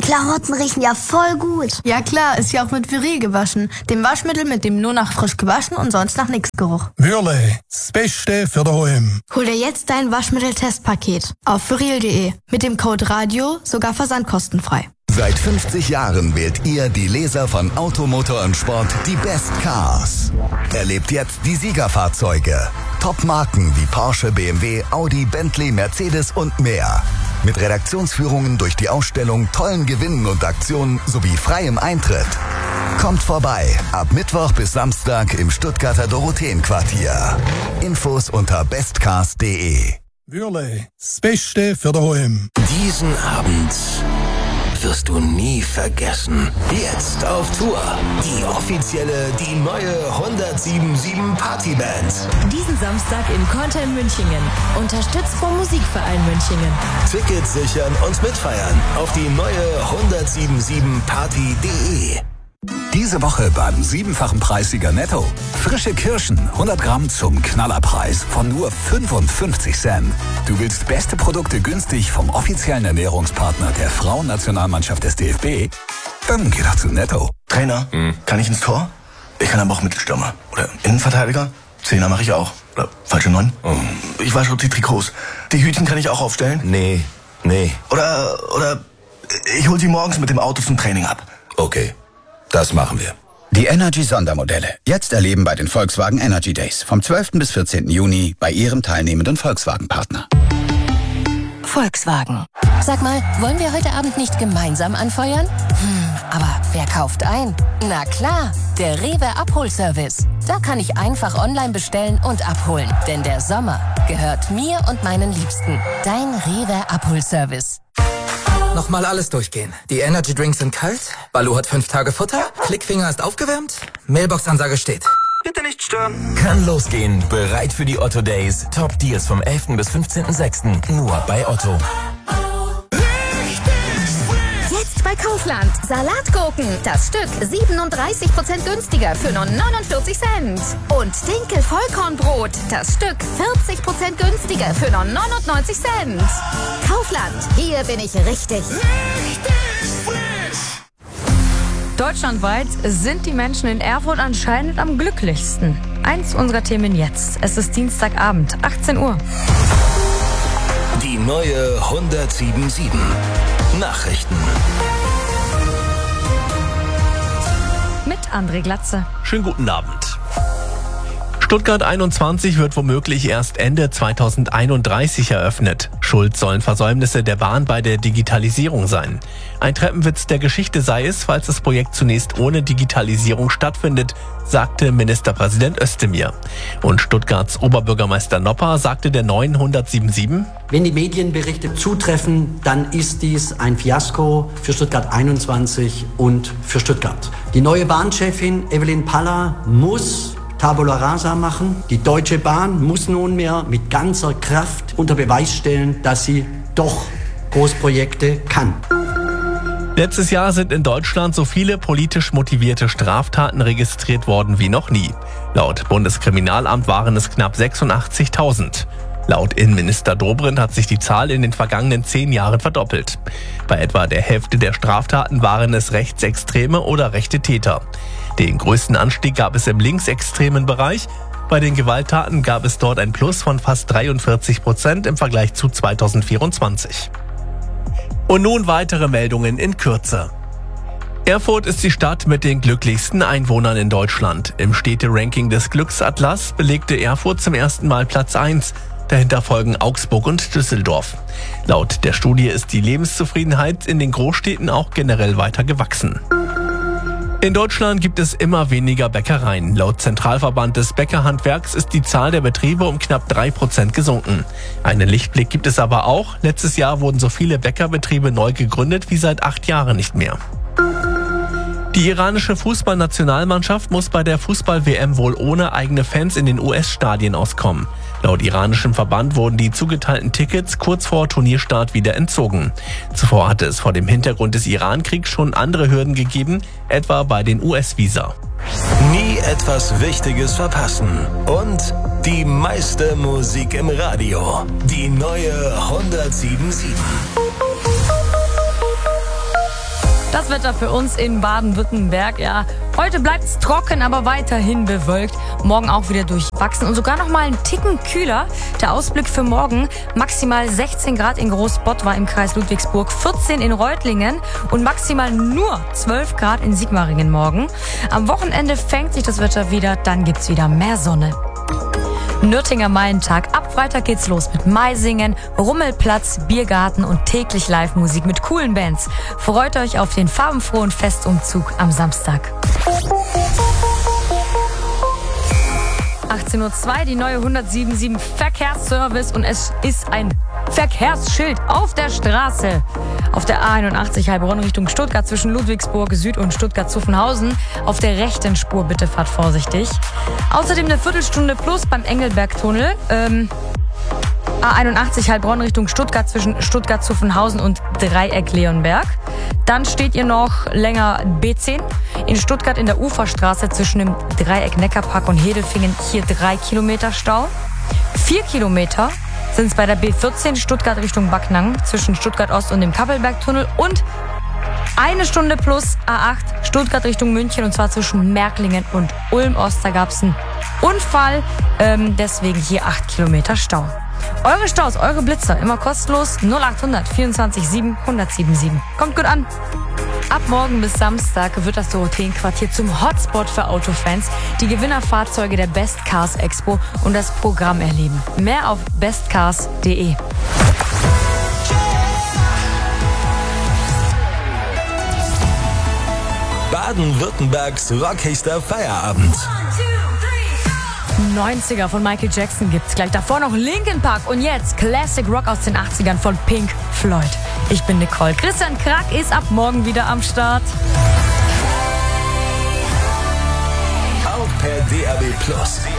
Klamotten riechen ja voll gut. Ja klar, ist ja auch mit Viril gewaschen. Dem Waschmittel, mit dem nur nach frisch gewaschen und sonst nach nix Geruch. Viril, das Beste für daheim. Hol dir jetzt dein Waschmittel-Testpaket auf viril.de. Mit dem Code RADIO sogar versandkostenfrei. Seit 50 Jahren wählt ihr, die Leser von Auto, Motor und Sport, die Best Cars. Erlebt jetzt die Siegerfahrzeuge. Top-Marken wie Porsche, BMW, Audi, Bentley, Mercedes und mehr. Mit Redaktionsführungen durch die Ausstellung, tollen Gewinnen und Aktionen sowie freiem Eintritt. Kommt vorbei, ab Mittwoch bis Samstag im Stuttgarter Dorotheenquartier. Infos unter bestcars.de. Viril, das Beste für daheim. Diesen Abend wirst du nie vergessen. Jetzt auf Tour. Die offizielle, die neue 107.7 Partyband. Diesen Samstag in Konter in Münchingen. Unterstützt vom Musikverein Münchingen. Tickets sichern und mitfeiern auf die neue 107.7party.de. Diese Woche beim 7-fachen Preissieger Netto. Frische Kirschen, 100 Gramm zum Knallerpreis von nur 55 Cent. Du willst beste Produkte günstig vom offiziellen Ernährungspartner der Frauennationalmannschaft des DFB? Dann geh doch zu Netto. Trainer, kann ich ins Tor? Ich kann aber auch Mittelstürmer. Oder Innenverteidiger? Zehner mache ich auch. Oder falsche 9? Ich wasche die Trikots. Die Hütchen kann ich auch aufstellen? Nee. Oder ich hol die morgens mit dem Auto zum Training ab. Okay, das machen wir. Die Energy-Sondermodelle. Jetzt erleben bei den Volkswagen Energy Days. Vom 12. bis 14. Juni bei Ihrem teilnehmenden Volkswagen-Partner. Volkswagen. Sag mal, wollen wir heute Abend nicht gemeinsam anfeuern? Aber wer kauft ein? Na klar, der Rewe Abholservice. Da kann ich einfach online bestellen und abholen. Denn der Sommer gehört mir und meinen Liebsten. Dein Rewe Abholservice. Nochmal alles durchgehen. Die Energy Drinks sind kalt, Balu hat 5 Tage Futter, Klickfinger ist aufgewärmt, Mailbox-Ansage steht. Bitte nicht stören. Kann losgehen. Bereit für die Otto Days. Top Deals vom 11. bis 15.06. Nur bei Otto. Jetzt bei Kaufland. Salatgurken. Das Stück 37% günstiger für nur 49 Cent. Und Dinkel Vollkornbrot. Das Stück 40% günstiger für nur 99 Cent. Kaufland. Hier bin ich richtig. Deutschlandweit sind die Menschen in Erfurt anscheinend am glücklichsten. Eins unserer Themen jetzt. Es ist Dienstagabend, 18 Uhr. Die neue 107.7 Nachrichten. Mit André Glatze. Schönen guten Abend. Stuttgart 21 wird womöglich erst Ende 2031 eröffnet. Schuld sollen Versäumnisse der Bahn bei der Digitalisierung sein. Ein Treppenwitz der Geschichte sei es, falls das Projekt zunächst ohne Digitalisierung stattfindet, sagte Ministerpräsident Özdemir. Und Stuttgarts Oberbürgermeister Nopper sagte der neuen 107.7: Wenn die Medienberichte zutreffen, dann ist dies ein Fiasko für Stuttgart 21 und für Stuttgart. Die neue Bahnchefin Evelyn Paller muss Tabula rasa machen. Die Deutsche Bahn muss nunmehr mit ganzer Kraft unter Beweis stellen, dass sie doch Großprojekte kann. Letztes Jahr sind in Deutschland so viele politisch motivierte Straftaten registriert worden wie noch nie. Laut Bundeskriminalamt waren es knapp 86.000. Laut Innenminister Dobrindt hat sich die Zahl in den vergangenen 10 Jahren verdoppelt. Bei etwa der Hälfte der Straftaten waren es rechtsextreme oder rechte Täter. Den größten Anstieg gab es im linksextremen Bereich. Bei den Gewalttaten gab es dort ein Plus von fast 43% im Vergleich zu 2024. Und nun weitere Meldungen in Kürze. Erfurt ist die Stadt mit den glücklichsten Einwohnern in Deutschland. Im Städteranking des Glücksatlas belegte Erfurt zum ersten Mal Platz 1. Dahinter folgen Augsburg und Düsseldorf. Laut der Studie ist die Lebenszufriedenheit in den Großstädten auch generell weiter gewachsen. In Deutschland gibt es immer weniger Bäckereien. Laut Zentralverband des Bäckerhandwerks ist die Zahl der Betriebe um knapp 3% gesunken. Einen Lichtblick gibt es aber auch. Letztes Jahr wurden so viele Bäckerbetriebe neu gegründet wie seit 8 Jahren nicht mehr. Die iranische Fußballnationalmannschaft muss bei der Fußball-WM wohl ohne eigene Fans in den US-Stadien auskommen. Laut iranischem Verband wurden die zugeteilten Tickets kurz vor Turnierstart wieder entzogen. Zuvor hatte es vor dem Hintergrund des Iran-Kriegs schon andere Hürden gegeben, etwa bei den US-Visa. Nie etwas Wichtiges verpassen. Und die meiste Musik im Radio. Die neue 107.7. Das Wetter für uns in Baden-Württemberg, ja. Heute bleibt es trocken, aber weiterhin bewölkt. Morgen auch wieder durchwachsen und sogar noch mal einen Ticken kühler. Der Ausblick für morgen: maximal 16 Grad in Großbottwar im Kreis Ludwigsburg, 14 in Reutlingen und maximal nur 12 Grad in Sigmaringen morgen. Am Wochenende fängt sich das Wetter wieder, dann gibt's wieder mehr Sonne. Nürtinger Maientag. Ab Freitag geht's los mit Maisingen, Rummelplatz, Biergarten und täglich Live-Musik mit coolen Bands. Freut euch auf den farbenfrohen Festumzug am Samstag. 18:02 Uhr, die neue 177 Verkehrsservice und es ist ein Verkehrsschild auf der Straße. Auf der A81 Heilbronn Richtung Stuttgart zwischen Ludwigsburg Süd und Stuttgart-Zuffenhausen. Auf der rechten Spur bitte fahrt vorsichtig. Außerdem eine Viertelstunde plus beim Engelbergtunnel. A81 Heilbronn Richtung Stuttgart zwischen Stuttgart-Zuffenhausen und Dreieck-Leonberg. Dann steht ihr noch länger B10 in Stuttgart in der Uferstraße zwischen dem Dreieck-Neckarpark und Hedelfingen. Hier 3 Kilometer Stau. 4 Kilometer sind es bei der B14 Stuttgart Richtung Backnang zwischen Stuttgart-Ost und dem Kappelbergtunnel. Und eine Stunde plus A8 Stuttgart Richtung München und zwar zwischen Märklingen und Ulm-Ost. Da gab es einen Unfall, deswegen hier 8 Kilometer Stau. Eure Staus, eure Blitzer, immer kostenlos 0800 24 7 1077. Kommt gut an. Ab morgen bis Samstag wird das Dorotheenquartier zum Hotspot für Autofans, die Gewinnerfahrzeuge der Best Cars Expo und das Programm erleben. Mehr auf bestcars.de. Baden-Württembergs rockigster Feierabend. 90er von Michael Jackson gibt's gleich. Davor noch Linkin Park und jetzt Classic Rock aus den 80ern von Pink Floyd. Ich bin Nicole. Christian Krack ist ab morgen wieder am Start. Auch per DAB+.